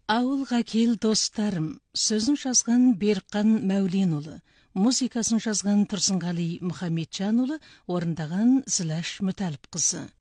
Ауылға кел достарым, сөзін жазған Берқан Мәуленұлы, музыкасын жазған Тұрсынғали Мұхамеджанұлы, орындаған Зіләш Мүтәліп қызы.